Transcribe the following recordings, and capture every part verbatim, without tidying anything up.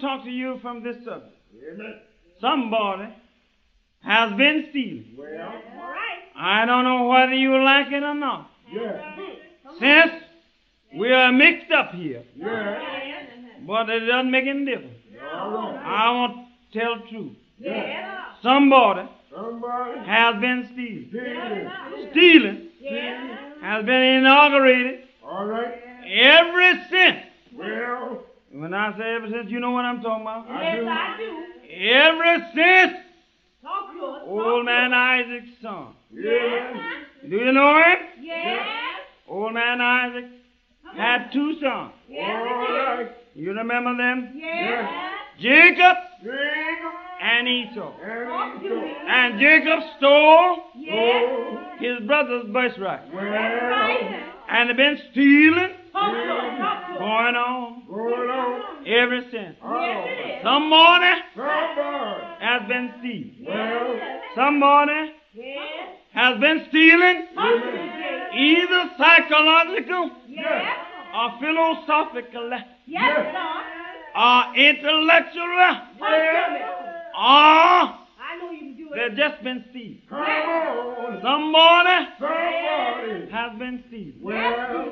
talk to you from this subject. Amen. Somebody has been stealing. Well, All right. I don't know whether you like it or not. yeah, Since we are mixed up here, yeah, but it doesn't make any difference. all right. I want to tell the truth. Yeah. Somebody Somebody has been stealing. stealing. Stealing Yeah. has been inaugurated All right. ever since. Well, When I say ever since, you know what I'm talking about. I Yes, do. I do. Ever since Talk to us. old man Isaac's son. Yeah. Do you know him? Yes. Old man Isaac had two sons. Yes. All right. You remember them? Yes. Jacob Jacob and Esau. Talk and to Esau. me. And Jacob stole Yes. Oh, his brother's birthright. well, Right. And they've been stealing Talk to us. Talk to us. going on going on. ever since. Oh, Yes, it is. Somebody somebody. has been stealing. Well, Somebody Yes. has been stealing Talk to me, Jay. either psychological Yes. or philosophical Yes, Lord. or intellectual Talk to me. or I know you can do it. they've just been stealing. come on. Somebody Somebody. has been stealing. Well,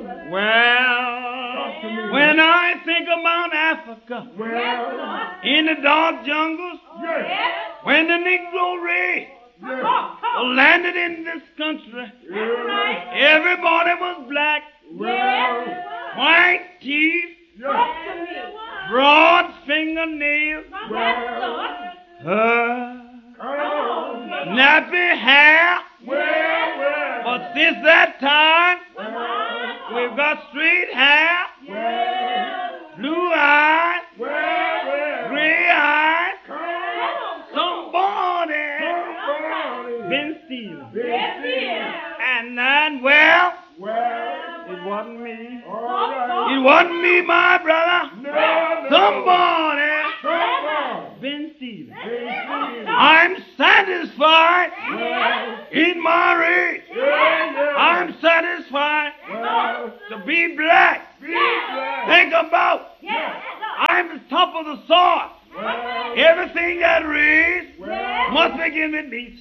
Well, talk to me. when I think about Africa, Well, in the dark jungles, yes, Yes. when the Negro race yes, Talk, talk. landed in this country, yes. everybody was black, Well, white teeth, yes, Talk to me. broad fingernails, Yes, well, Lord. uh, come on. nappy hair. Well, well, But since that time, well, we've got straight hair, well, blue eyes, well, well, gray eyes. come on. Somebody Somebody. been stealing. Been Yes, stealing. yes. And then, well, Well, it wasn't me. all right. It wasn't me, my brother. No, no. Somebody Somebody. been stealing. Been stealing. I'm satisfied Well, in my race. yeah, yeah. I'm satisfied Well, to be black. be glad. Think about, Yes. I'm the top of the sort. Well, Everything that raised well, must begin with me.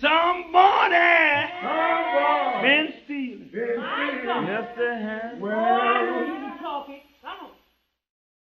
Somebody somebody. been stealing. Been stealing. Yes, they have. Well,